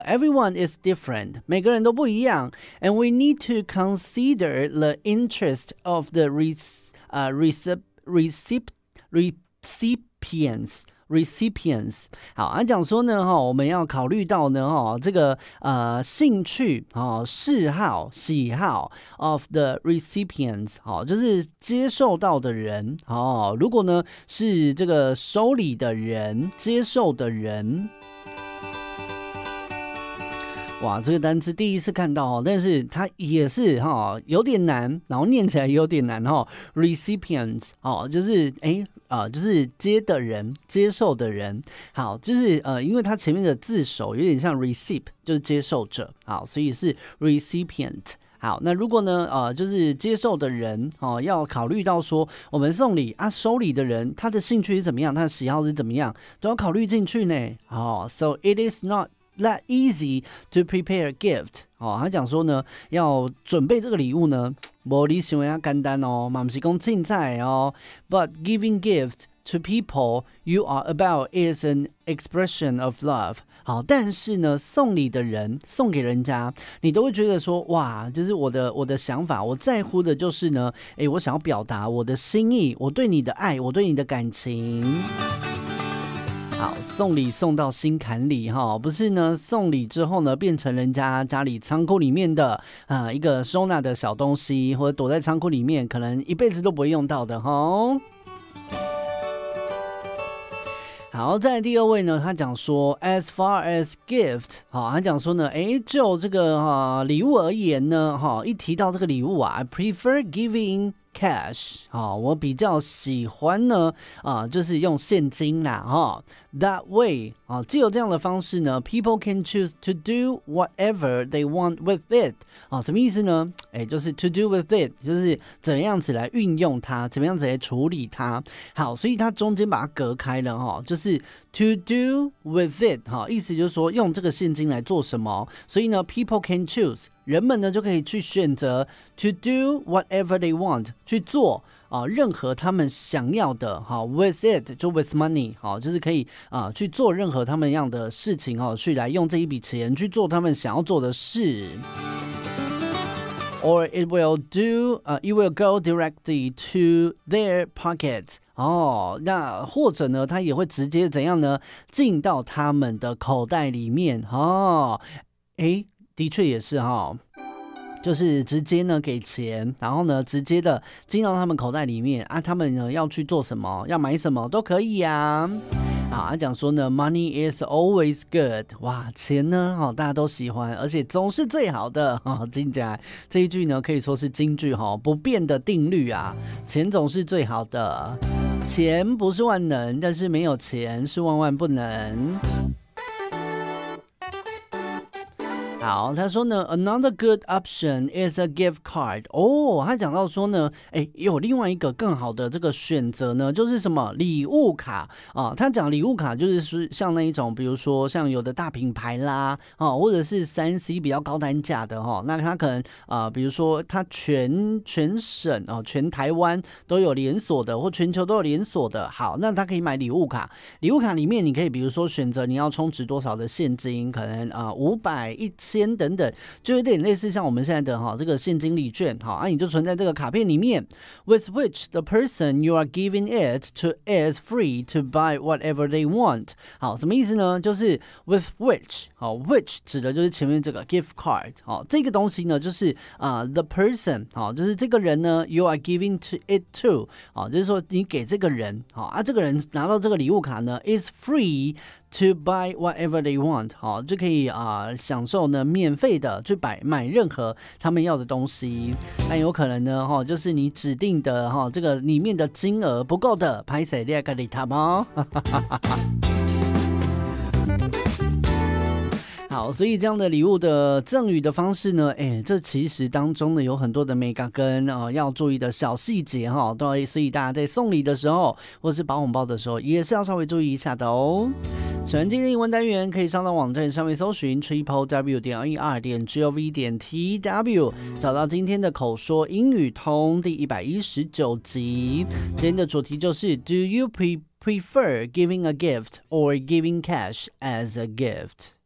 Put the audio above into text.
Everyone is different. 每个人都不一样。And we need to consider the interest of the recipients。好，他讲说呢，我们要考虑到呢，这个兴趣、嗜好、喜好 of the recipients， 就是接受到的人。如果呢是这个收礼的人、接受的人。哇，这个单词第一次看到，但是它也是有点难，然后念起来也有点难recipients 就是就是接的人、接受的人。好，就是因为它前面的字首有点像 receive， 就是接受者，好，所以是 recipient。好，那如果呢，就是接受的人，要考虑到说，我们送礼收礼的人，他的兴趣是怎么样，他的喜好是怎么样，都要考虑进去呢。So it is not that easy to prepare a gift。他讲说呢，要准备这个礼物呢，没你想的简单哦，嘛不是说凊彩哦。But giving gifts to people you are about is an expression of love。好，但是呢，送礼的人送给人家，你都会觉得说，哇，就是我的想法，我在乎的就是呢，我想要表达我的心意，我对你的爱，我对你的感情。好，送礼送到心坎里不是呢，送礼之后呢，变成人家家里仓库里面的一个收纳的小东西，或者躲在仓库里面，可能一辈子都不会用到的好，再来第二位呢，他讲说 as far as gift， 他讲说呢，就这个礼物而言呢，一提到这个礼物I prefer giving cash， 我比较喜欢呢，就是用现金啦，that way， 只有这样的方式呢 ，people can choose to do whatever they want with it， 什么意思呢？就是 to do with it， 就是怎样子来运用它，怎么样子来处理它。好，所以它中间把它隔开了就是 to do with it， 意思就是说用这个现金来做什么。所以呢 ，people can choose。人们呢就可以去选择 to do whatever they want， 去做任何他们想要的with it 就 with money 就是可以去做任何他们样的事情去来用这一笔钱去做他们想要做的事。Or it will go directly to their pockets。那或者呢，它也会直接怎样呢？进到他们的口袋里面的确也是就是直接呢给钱，然后呢直接的进到他们口袋里面他们呢要去做什么，要买什么都可以他讲说呢 ，money is always good。哇，钱呢大家都喜欢，而且总是最好的金甲这一句呢可以说是金句不变的定律钱总是最好的，钱不是万能，但是没有钱是万万不能。好，他说呢 ，another good option is a gift card。他讲到说呢，有另外一个更好的这个选择呢，就是什么礼物卡他讲礼物卡就是像那一种，比如说像有的大品牌啦或者是3C 比较高单价的那他可能比如说他全省全台湾都有连锁的，或全球都有连锁的。好，那他可以买礼物卡，礼物卡里面你可以比如说选择你要充值多少的现金，可能500、1000等等，就有点类似像我们现在的这个现金礼券你就存在这个卡片里面 ，with which the person you are giving it to is free to buy whatever they want。好，什么意思呢？就是 with which 指的就是前面这个 gift card。这个东西呢，就是the person 就是这个人呢 ，you are giving it to 就是说你给这个人这个人拿到这个礼物卡呢 is free to buy whatever they want， 就可以享受呢免费的去买任何他们要的东西。但有可能呢就是你指定的这个里面的金额不够的，拍谁你要跟你谈好，所以这样的礼物的赠予的方式呢，这其实当中呢有很多的美感跟要注意的小细节对，所以大家在送礼的时候或是包红包的时候也是要稍微注意一下的喜欢今天的英文单元，可以上到网站上面搜寻 triplew.er.gov.tw， 找到今天的口说英语通第119集。今天的主题就是 Do you prefer giving a gift or giving cash as a gift？